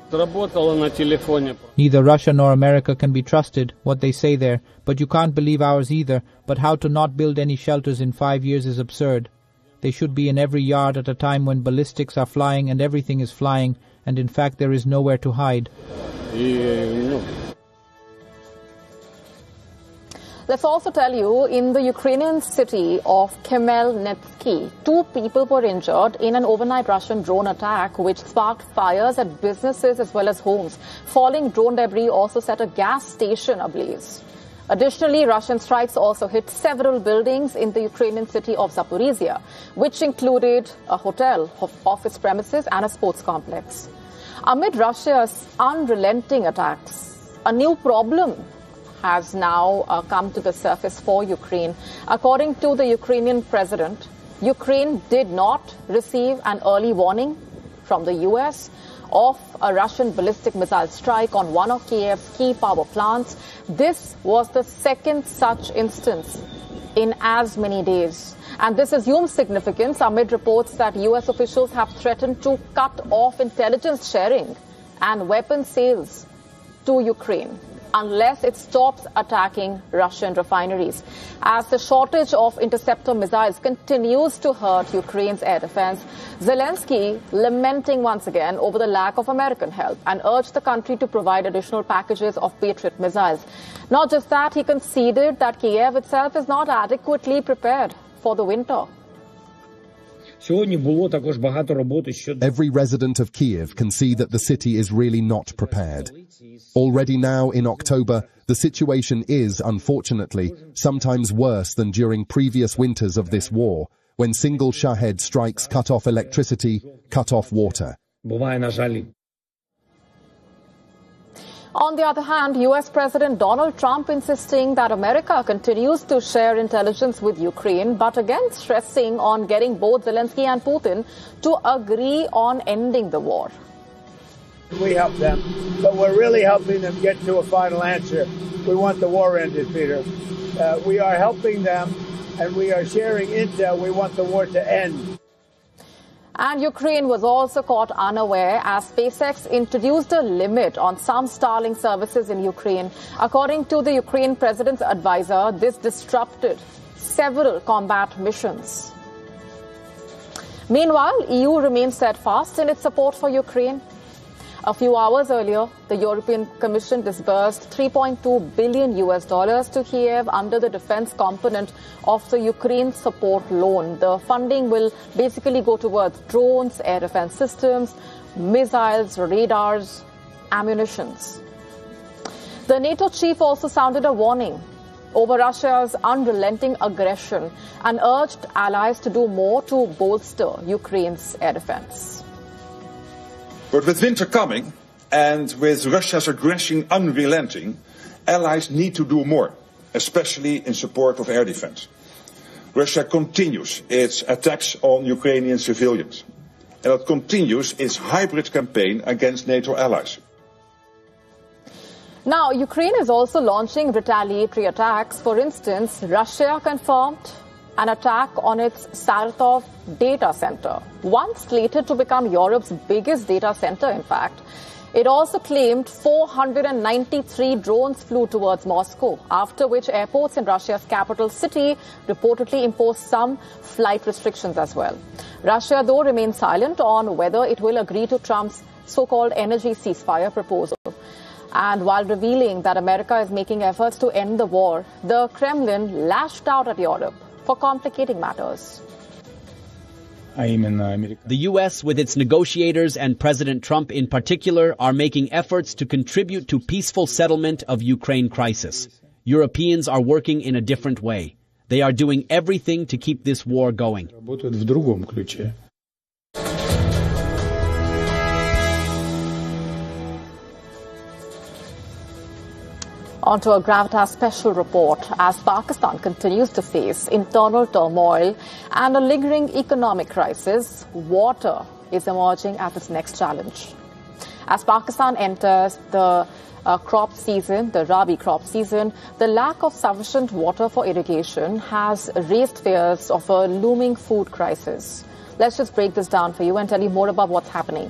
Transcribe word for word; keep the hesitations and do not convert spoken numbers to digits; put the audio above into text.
Neither Russia nor America can be trusted, what they say there, but you can't believe ours either. But how to not build any shelters in five years is absurd. They should be in every yard at a time when ballistics are flying and everything is flying, and in fact there is nowhere to hide. Let's also tell you, in the Ukrainian city of Khmelnytsky, two people were injured in an overnight Russian drone attack which sparked fires at businesses as well as homes. Falling drone debris also set a gas station ablaze. Additionally, Russian strikes also hit several buildings in the Ukrainian city of Zaporizhia, which included a hotel, office premises and a sports complex. Amid Russia's unrelenting attacks, a new problem has now uh, come to the surface for Ukraine. According to the Ukrainian president, Ukraine did not receive an early warning from the U S of a Russian ballistic missile strike on one of Kiev's key power plants. This was the second such instance in as many days. And this assumes significance amid reports that U S officials have threatened to cut off intelligence sharing and weapon sales to Ukraine unless it stops attacking Russian refineries. As the shortage of interceptor missiles continues to hurt Ukraine's air defense, Zelensky lamenting once again over the lack of American help and urged the country to provide additional packages of Patriot missiles. Not just that, he conceded that Kiev itself is not adequately prepared for the winter. Every resident of Kiev can see that the city is really not prepared. Already now in October, the situation is, unfortunately, sometimes worse than during previous winters of this war, when single Shahed strikes cut off electricity, cut off water. On the other hand, U S President Donald Trump insisting that America continues to share intelligence with Ukraine, but again stressing on getting both Zelensky and Putin to agree on ending the war. We help them, but we're really helping them get to a final answer. We want the war ended, Peter. Uh, we are helping them, and we are sharing intel. We want the war to end. And Ukraine was also caught unaware as SpaceX introduced a limit on some Starlink services in Ukraine. According to the Ukraine president's advisor, this disrupted several combat missions. Meanwhile, E U remains steadfast in its support for Ukraine. A few hours earlier, the European Commission disbursed three point two billion U S dollars to Kiev under the defense component of the Ukraine support loan. The funding will basically go towards drones, air defense systems, missiles, radars, ammunitions. The NATO chief also sounded a warning over Russia's unrelenting aggression and urged allies to do more to bolster Ukraine's air defense. But with winter coming, and with Russia's aggression unrelenting, allies need to do more, especially in support of air defense. Russia continues its attacks on Ukrainian civilians, and it continues its hybrid campaign against NATO allies. Now, Ukraine is also launching retaliatory attacks. For instance, Russia confirmed an attack on its Saratov data center, once slated to become Europe's biggest data center, in fact. It also claimed four hundred ninety-three drones flew towards Moscow, after which airports in Russia's capital city reportedly imposed some flight restrictions as well. Russia, though, remains silent on whether it will agree to Trump's so-called energy ceasefire proposal. And while revealing that America is making efforts to end the war, the Kremlin lashed out at Europe for complicating matters. The U S, with its negotiators and President Trump in particular, are making efforts to contribute to peaceful settlement of Ukraine crisis. Europeans are working in a different way. They are doing everything to keep this war going. On to a Gravitas special report as Pakistan continues to face internal turmoil and a lingering economic crisis. Water is emerging as its next challenge. As Pakistan enters the uh, crop season, the Rabi crop season, the lack of sufficient water for irrigation has raised fears of a looming food crisis. Let's just break this down for you and tell you more about what's happening.